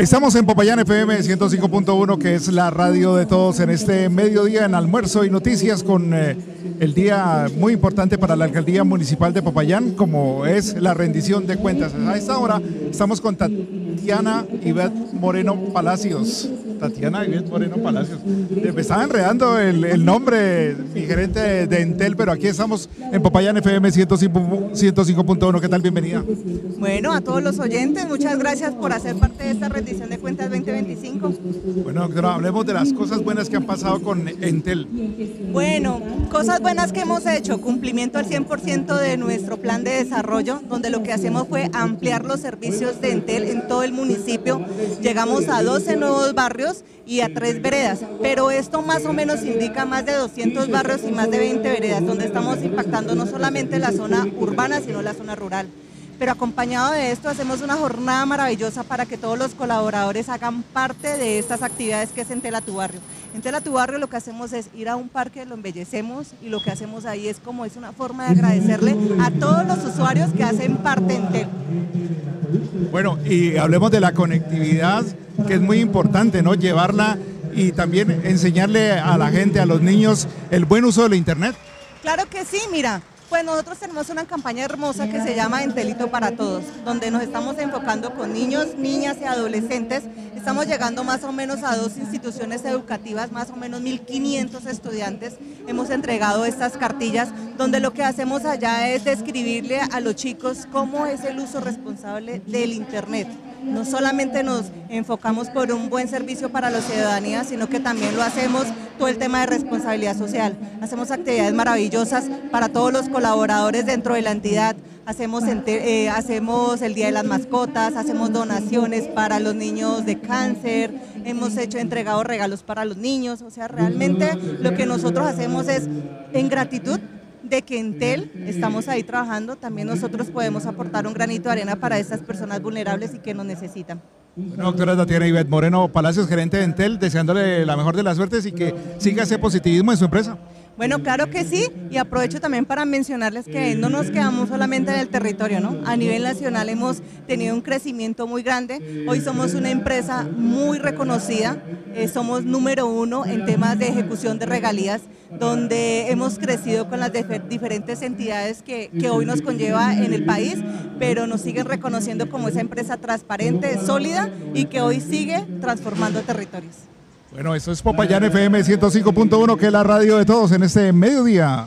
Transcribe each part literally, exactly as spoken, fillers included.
Estamos en Popayán F M ciento cinco punto uno, que es la radio de todos en este mediodía en almuerzo y noticias con eh, el día muy importante para la Alcaldía Municipal de Popayán, como es la rendición de cuentas. A esta hora estamos con Tatiana Ivette Moreno Palacios. Tatiana Ivette Moreno Palacios. Me estaba enredando el, el nombre, mi gerente de, de Entel, pero aquí estamos en Popayán F M ciento cinco punto uno. ¿Qué tal? Bienvenida. Bueno, a todos los oyentes, muchas gracias por hacer parte de esta rendición de cuentas veinte veinticinco. Bueno, doctora, hablemos de las cosas buenas que han pasado con Entel. Bueno, cosas buenas que hemos hecho: cumplimiento al cien por ciento de nuestro plan de desarrollo, donde lo que hacemos fue ampliar los servicios de Entel en todo el municipio. Llegamos a doce nuevos barrios y a tres veredas, pero esto más o menos indica más de doscientos barrios y más de veinte veredas, donde estamos impactando no solamente la zona urbana, sino la zona rural. Pero acompañado de esto hacemos una jornada maravillosa para que todos los colaboradores hagan parte de estas actividades que es Entel a tu barrio. Entel a tu barrio lo que hacemos es ir a un parque, lo embellecemos, y lo que hacemos ahí es como es una forma de agradecerle a todos los usuarios que hacen parte de Entel. Bueno, y hablemos de la conectividad, que es muy importante, ¿no? Llevarla y también enseñarle a la gente, a los niños, el buen uso de la internet. Claro que sí, mira. Pues nosotros tenemos una campaña hermosa que se llama Entelito para Todos, donde nos estamos enfocando con niños, niñas y adolescentes. Estamos llegando más o menos a dos instituciones educativas, más o menos mil quinientos estudiantes. Hemos entregado estas cartillas, donde lo que hacemos allá es describirle a los chicos cómo es el uso responsable del internet. No solamente nos enfocamos por un buen servicio para la ciudadanía, sino que también lo hacemos todo el tema de responsabilidad social. Hacemos actividades maravillosas para todos los colaboradores dentro de la entidad. Hacemos, eh, hacemos el Día de las Mascotas, hacemos donaciones para los niños de cáncer, hemos hecho entregado regalos para los niños. O sea, realmente lo que nosotros hacemos es, en gratitud de que Entel estamos ahí trabajando, también nosotros podemos aportar un granito de arena para estas personas vulnerables y que nos necesitan. Bueno, doctora Tatiana Ivette Moreno Palacios, gerente de Entel, deseándole la mejor de las suertes y que siga ese positivismo en su empresa. Bueno, claro que sí, y aprovecho también para mencionarles que no nos quedamos solamente en el territorio, ¿no? A nivel nacional hemos tenido un crecimiento muy grande. Hoy somos una empresa muy reconocida, eh, somos número uno en temas de ejecución de regalías, donde hemos crecido con las diferentes entidades que, que hoy nos conlleva en el país, pero nos siguen reconociendo como esa empresa transparente, sólida y que hoy sigue transformando territorios. Bueno, eso es Popayán F M ciento cinco punto uno, que es la radio de todos en este mediodía.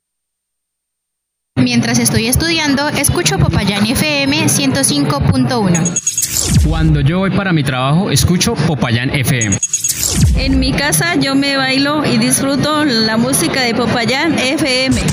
Mientras estoy estudiando, escucho Popayán F M ciento cinco punto uno. Cuando yo voy para mi trabajo, escucho Popayán F M. En mi casa yo me bailo y disfruto la música de Popayán F M.